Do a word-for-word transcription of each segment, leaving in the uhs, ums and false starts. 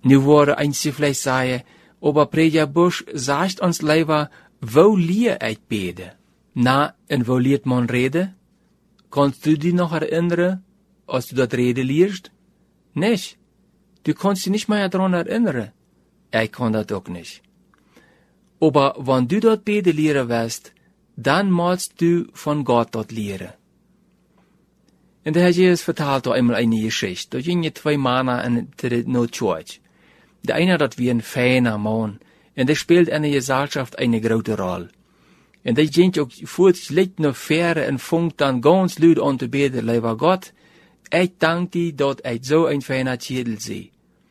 Nu worden eentje vielleicht sagen, aber Prediger Busch sagt uns lieber, wo leer ich beten? Na, en wo leert man reden? Kannst du dich noch erinnern, als du das Reden lehrst? Nicht. Du kannst dich nicht mehr daran erinnern. Ich kann das auch nicht. Aber wenn du dort beten lehren wirst, dann musst du von Gott dort lehren. Und der Herr Jesus vertelt da einmal eine Geschichte. Da gingen zwei Männer in die Church. Der eine, das wie ein feiner Mann, und der spielt in der Gesellschaft eine große Rolle. Und der ging auch voortschlicht nach Fähre und funkt dann ganz laut an zu beten, lieber Gott, ich danke dir, dass ich so ein feiner Schädel sehe.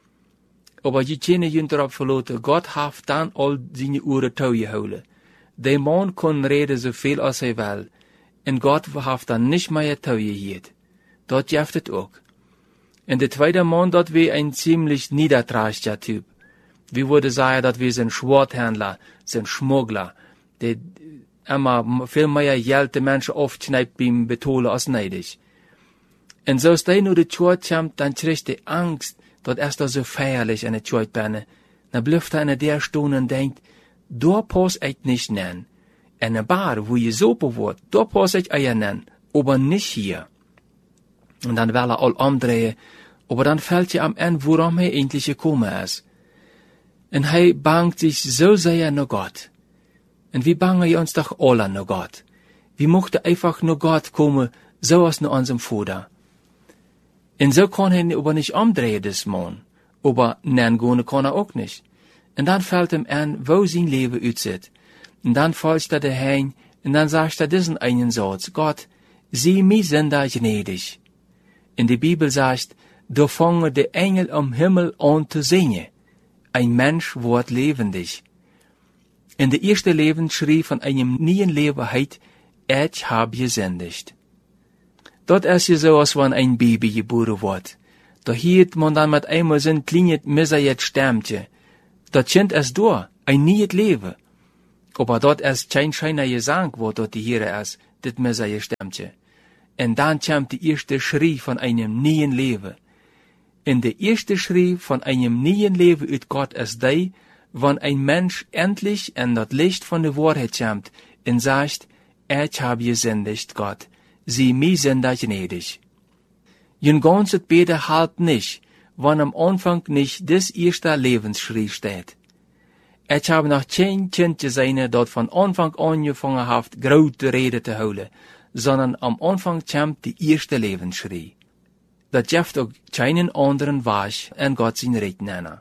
Aber die können ihn darauf verlassen, Gott hat dann all seine Uhren gehouden. Der Mann kann reden so viel als er will, und Gott hat dann nicht mehr gehouden. Das gibt es auch. Und der zweite Mann, das war ein ziemlich niederträchtiger Typ. Wir würden sagen, dass wir sind Schwarzhändler, sind Schmuggler, der immer viel mehr Geld die Menschen aufschneidet beim Betonen als neidig. Und so ist er nur die Church kommt, dann kriegt er Angst, dass er da so feierlich in der Church bin. Dann bleibt er in der Stunde und denkt, da pass ich nicht nennen. In der Bar, wo ihr so wird, da pass ich euch nennen, aber nicht hier. Und dann will er all umdrehen, aber dann fällt ihm an, worum er endlich gekommen ist. Und er bangt sich so sehr nach Gott. Und wir bangen wir uns doch alle nach Gott. Wir möchten einfach nach Gott kommen, so als nach unserem Vater. Und so kann er aber nicht umdrehen, das Mann. Aber nein, gehen kann er auch nicht. Und dann fällt ihm an, wo sein Leben aussieht. Und dann fällt er daheim, und dann sagt er diesen einen Satz, Gott, sieh mich Sünder gnädig. In der Bibel sagt, da fangen die Engel am Himmel an zu singen. Ein Mensch wird lebendig. In der erste Lebensschrie von einem neuen Leben heißt, ich hab gesündigt. Dort ist ja so, als wenn ein Baby geboren wird. Da hielt man dann mit einmal so ein kleines Miserjet Stämmchen. Das Kind ist da, ein neues Leben. Aber dort ist kein scheiner Gesang, wo dort die Hier ist, das Miserjet Stämmchen. Und dann kommt die erste Schrie von einem neuen Leben. In der erste Schrie von einem neuen Leben ut Gott ist die, wenn ein Mensch endlich in das Licht von der Wahrheit kommt und sagt, ich habe gesündigt, Gott, sieh mir Sünder gnädig. Ein ganzes Beten halt nicht, wenn am Anfang nicht das erste Lebensschrie steht. Ich habe noch kein Kind gesehen, das von Anfang an angefangen hat, große Rede zu holen, sondern am Anfang kommt die erste Lebensschrie. Das gibt auch keinen anderen Weg an Gott sein Recht nennen.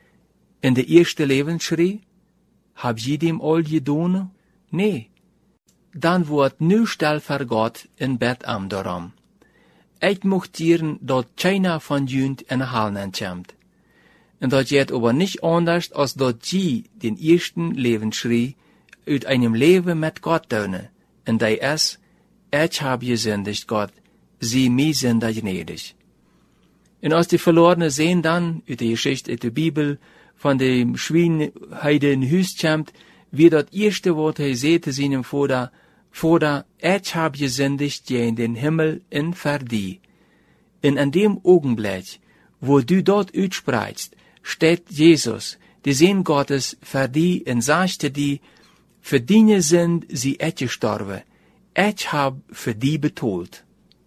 In der erste Lebensschrie, hab je dem all gedonen? Nee. Dann wird nu stel für Gott in Bett am darum. Ich möchte dass keiner von jünd in Hallen kommt. Und das geht aber nicht anders, als dass je den ersten Lebensschrie aus einem Leben mit Gott tun. Und der ist, ich hab gesündigt, Gott, sieh mir Sünder gnädig. Und als die Verlorene sehen dann, aus der Geschichte in der Bibel, von dem Schweinheide in Hüs kommt, wie das erste Wort er seht zu seinem Vater, Vater, ich hab gesündigt je in den Himmel in Verdi. Und an dem Augenblick, wo du dort aussprichst, steht Jesus, die Sohn Gottes, für die und sagte die, für die sind sie et gestorben, ich hab für die betont.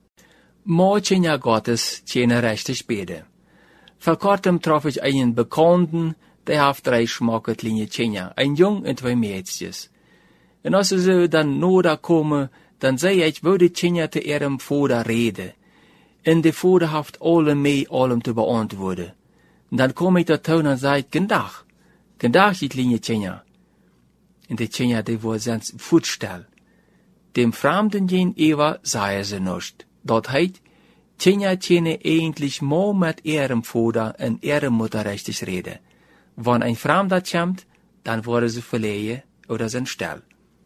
Mädchen ja Gottes, tjene rechte Spede. Vor kurzem traf ich einen Bekannten, der hat drei schmacke kleine Kinder, ein Jung und zwei Mädchens. Und als sie dann noda kommen, dann sei ich, wo die Kinder zu ihrem Vater reden. Und der Vater hat alle mehr allem zu beantworten. Und dann komm ich dazu und sage, guten Tag, guten Tag, die kleine Kinder. Und die Kinder, die waren sonst Fußstell. Dem Fremden jen Eva sei sie nicht. Dort heißt, Kinder können eigentlich mal mit ihrem Vater und ihrer Mutter richtig reden. Wenn ein Fremder kommt, dann worden sie verlegen oder sind still.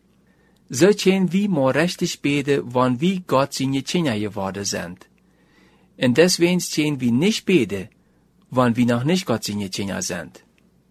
So können wir mal richtig beten, wenn wir Gott seine Kinder geworden sind. Und deswegen können wir nicht beten, wenn wir noch nicht Gott seine Kinder sind.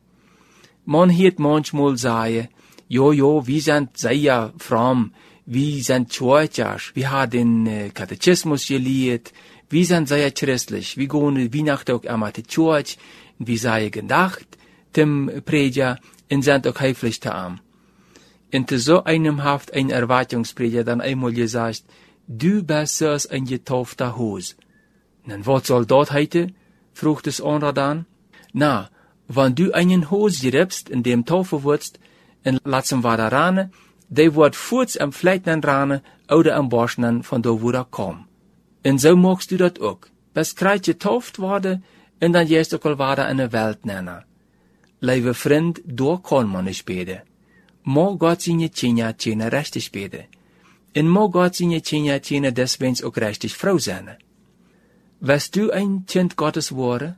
Man hört manchmal sagen, jo, jo, wir sind sehr fromm, wir sind Churchers, wir haben den äh, Katechismus gelehrt, wir sind sehr christlich, wir gehen Weihnachten auch immer zur Church, wie sei gedacht, dem Prediger, und sind auch höflich zu ihm. Und zu so einem haft ein Erwartungsprediger dann einmal gesagt, du bist so ein getaufter Hos. Und was soll dort heite? Frucht es andere dann. Na, wenn du einen Hos gibst, in dem Taufe wurdst, und lassen wir da rane, der wird furz am Fleitnen rane, oder am Borschnen von da wo er kommt. Und so magst du dat auch. Best krijgt getauft worden, und dann gehst du auch wieder in de Welt nennen. Lieve vriend, door kan man nicht beten. Mo Gott seine Kinder tjene richtig beten. Und mo Gott seine Kinder tjene deswegen auch richtig Frau sein. Wirst du ein Kind Gottes worden?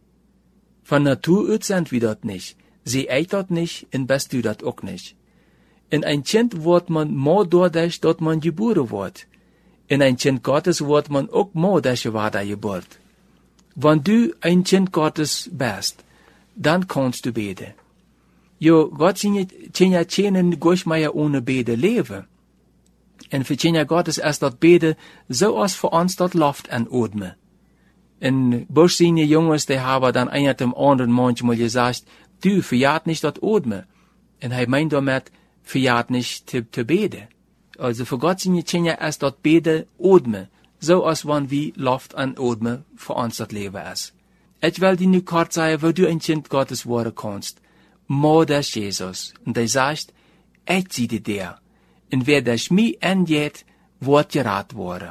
Von Natur aus sind wir dort nicht. Sie eit dort nicht, und bist du dort auch nicht. In ein Kind wird man mo dadurch, dort man geboren wird. In ein Kind Gottes wird man auch mo dadurch war geboren. Wenn du ein Kind Gottes bist, dann kannst du beten. Jo, Gott seine Kinder tjenen goch mehr ohne Bede leben. Und für Kinder Gottes ist dort Bede, so als für uns dort Luft anatmen. Und Busch seine Jungs, die haben dann einer dem anderen manchmal gesagt, du, verjahrt nicht dort atmen. Und er meint damit, verjahrt nicht zu, zu beten. Also für Gott seine Kinder ist dort Bede atmen, so als wenn wie Luft anatmen für uns dort Leben ist. Ich will dir nu kort sagen, wo du ein Kind Gottes worden kannst. Mo das Jesus. Und er sagt, ich sieh dir der. Und wer das mir angeht, wird gerat worden.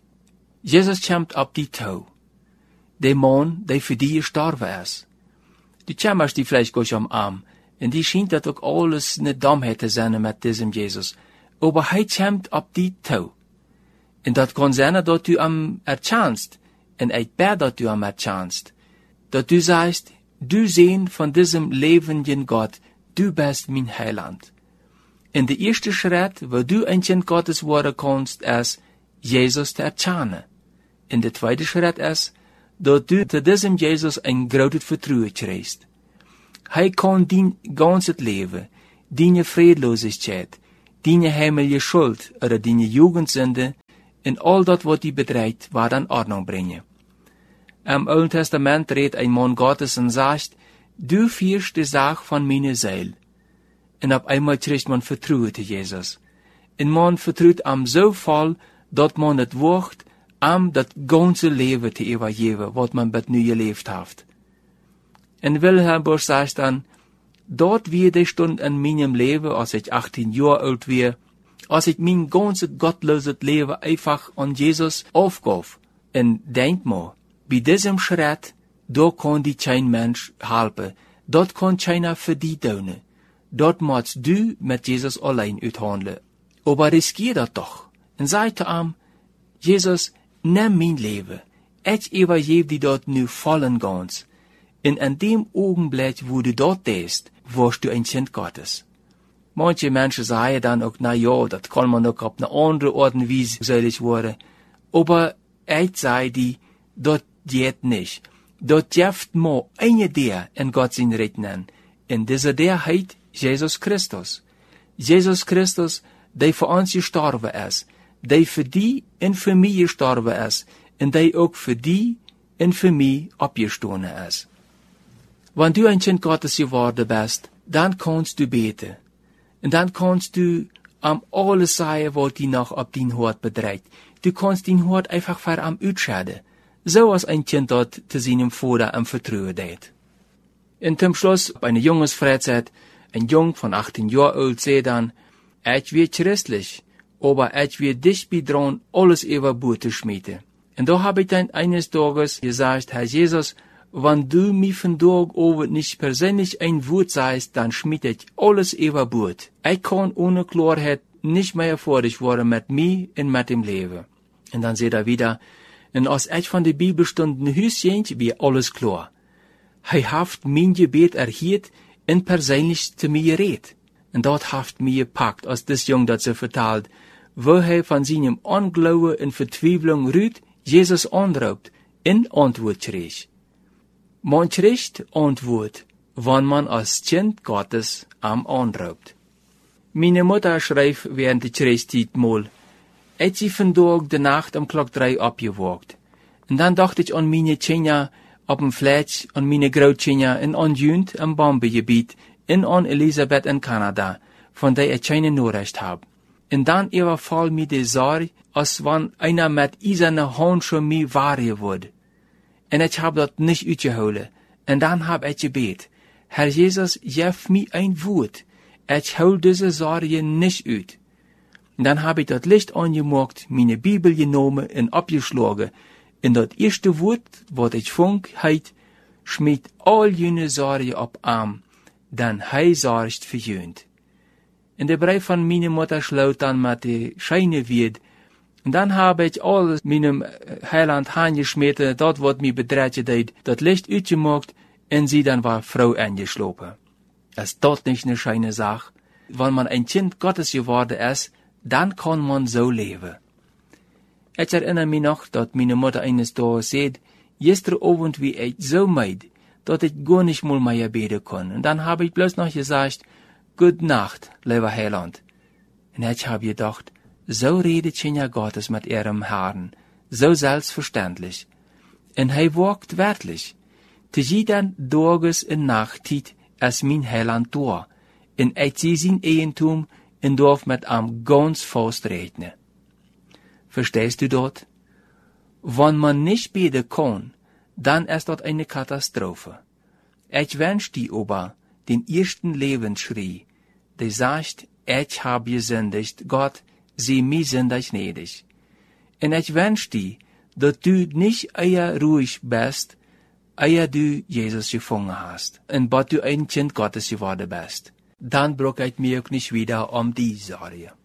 Jesus kommt ab die Tau. Der Mann, der für die gestorben ist. Die kämmerst die vielleicht goch am Arm. Und die scheint dat auch alles ne Dummheit zu sein mit diesem Jesus. Aber er kommt ab die Tau. Und dat kann sein, dass du am erchanst. Und ich bete, dass du am erchanst. Dass du sagst, du sehn von diesem lebenden Gott, du bist mein Heiland. In der erste Schritt, wo du ein Kind Gottes werden kannst, ist, Jesus zu erkennen. In der zweite Schritt ist, dass du zu diesem Jesus ein großes Vertrauen kriegst. Er kann dein ganzes Leben, deine Friedlosigkeit, deine heimliche Schuld oder deine Jugendsünde und all das, was die betreibt, war in Ordnung bringen. Im Alten Testament redet ein Mann Gottes und sagt, du führst die Sache von meiner Seele. Und auf einmal kriegt man Vertrauen zu Jesus. Und man vertraut am so voll, dass man es wagt, am das ganze Leben zu übergeben, was man bis nu gelebt hat. Und Wilhelm Busch sagt dann, dort wie die Stunde in meinem Leben, als ich achtzehn Jahre alt war, als ich mein ganzes gottloses Leben einfach an Jesus aufgab. Und denkt mal, bei diesem Schritt, da kann die kein Mensch helfen, dort kann keiner für die tun. Dort musst du mit Jesus allein uithandeln. Aber riskier das doch. Und sag zu ihm, Jesus, nimm mein Leben. Ich übergebe die dort nu voll und ganz. Und an dem Augenblick, wo du dort stehst, wirst du ein Kind Gottes. Manche Menschen sagen dann auch, na ja, das kann man auch auf eine andere Art und Weise selig werden. Aber ich sage die, dort geht nicht. Dort jeft mo eine der in Gott sein Retten. Und dieser der heißt Jesus Christus. Jesus Christus, der für uns gestorben ist, der für die und für mich gestorben ist, und der auch für die und für mich abgestanden ist. Wenn du ein Kind Gottes geworden bist, dann kannst du beten. Und dann kannst du am alles sagen, was die noch auf dein Hort bedreht. Du kannst dein Hort einfach ver am utschäden. So als ein Kind dort zu seinem Vater am Vertrauen deed. Und zum Schluss, bei einer Jungsfreizeit, ein Jung von achtzehn Jahren alt sei dann, ich wird christlich, aber ich wird dich bedrohen, alles über Bord zu schmieden. Und da habe ich dann eines Tages gesagt, Herr Jesus, wenn du mir von Tag over nicht persönlich ein Wort sagst, dann schmied ich alles über Bord. Ich kann ohne Klarheit nicht mehr fertig werden mit mir und mit dem Leben. Und dann seht er wieder, und als ich von der Bibelstunde ein Hüschen, wie alles klar. Er haft mein Gebet erhielt und persönlich zu mir geredet. Und dort haft mir gepackt, als das Jung dazu vertalt, wo er von seinem Unglauben und Verzweiflung rührt, Jesus anraubt, in Antwort kriegt. Man kriegt Antwort, wenn man als Kind Gottes am anraubt. Meine Mutter schreibt während der Christzeit mal, ich sie vandaag de Nacht um Klock drei abgewacht. Und dann dachte ich an meine Kinder, op een flats aan mijn grootkinja in onjunt in Bombegebied in on Elisabeth in Canada, van die ik geen nodig heb. En dan überval mij de zorg, als wann einer met eiserne handschoen mij waarje wordt. En ik heb dat niet uitgehouden. En dan heb ik gebed. Herr Jezus, geef mij een woord. Ik hou deze zorgen niet uit. En dan heb ik dat licht aangemaakt, mijn Bibel genomen en opgeslagen. En dat eerste woord, wat ik vond, heet, schmiet al jullie zorgen op aan, dan hij zorgt voor jullie. En de brief van mijn moeder sluit dan met de schijne wied. En dan heb ik al mijn heiland aangesmeten, dat wat mij bedreigd deed, dat licht uitgemaakt, en sie dan war vrouw aangeslopen. Is dat niet een schijne zaak? Wanneer man een kind Gottes geworden is, dan kan man zo leven. Ik herinner me nog dat mijn moeder eines dagen zei, gisteravond wie ik zo meid, dat ik gar nicht mal mehr beten kon. En dan heb ik bloß nog gezegd, Good Nacht, lieber Heiland. En ik heb gedacht, so redet Kinder Gottes mit ihrem Herrn, so selbstverständlich. En hij walkt werklich. Te jeden Tages en Nachttied is mijn Heiland door. En ik zie zijn eigentum en darf mit am ganz fast rechnen. Verstehst du dort? Wenn man nicht beten kann, dann ist das eine Katastrophe. Ich wünsch dir aber den ersten Lebensschrei, der sagt, ich hab gesündigt, Gott, sieh mich sündig gnädig. Und ich wünsch dir, dass du nicht eher ruhig bist, eher du Jesus gefunden hast, und dass du ein Kind Gottes geworden bist. Dann brauch ich mir auch nicht wieder um die Sorge.